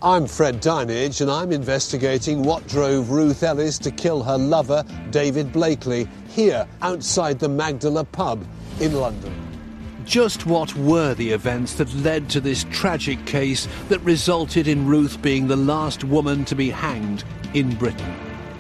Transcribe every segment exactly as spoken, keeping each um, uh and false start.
I'm Fred Dinage, and I'm investigating what drove Ruth Ellis to kill her lover, David Blakely, here outside the Magdala pub in London. Just what were the events that led to this tragic case that resulted in Ruth being the last woman to be hanged in Britain?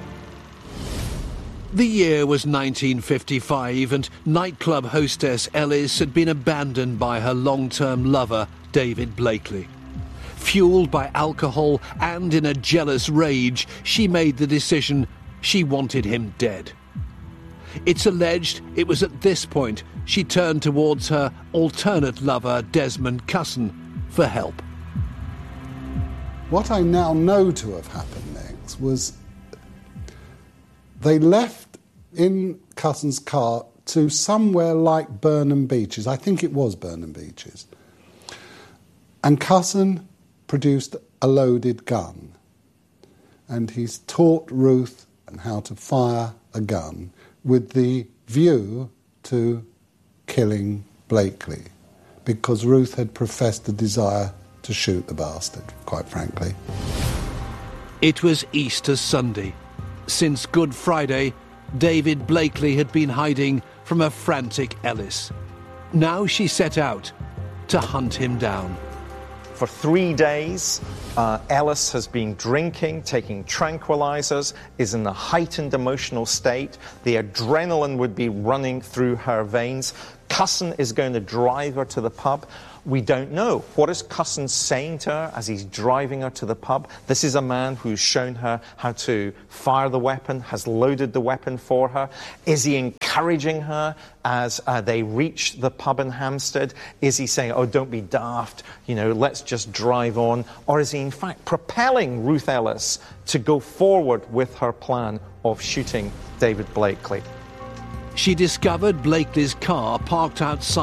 The year was nineteen fifty-five, and nightclub hostess Ellis had been abandoned by her long-term lover, David Blakely. Fueled by alcohol and in a jealous rage, she made the decision she wanted him dead. It's alleged it was at this point she turned towards her alternate lover, Desmond Cusson, for help. What I now know to have happened next was they left in Cusson's car to somewhere like Burnham Beeches. I think it was Burnham Beeches. And Cusson produced a loaded gun. And he's taught Ruth how to fire a gun with the view to killing Blakely, because Ruth had professed a desire to shoot the bastard, quite frankly. It was Easter Sunday. Since Good Friday, David Blakely had been hiding from a frantic Ellis. Now she set out to hunt him down. For three days, uh, Ellis has been drinking, taking tranquilizers, is in a heightened emotional state. The adrenaline would be running through her veins. Cusson is going to drive her to the pub. We don't know. What is Cusson saying to her as he's driving her to the pub? This is a man who's shown her how to fire the weapon, has loaded the weapon for her. Is he encouraging her as uh, they reach the pub in Hampstead? Is he saying, oh, don't be daft, you know, let's just drive on? Or is he in fact propelling Ruth Ellis to go forward with her plan of shooting David Blakely? She discovered Blakely's car parked outside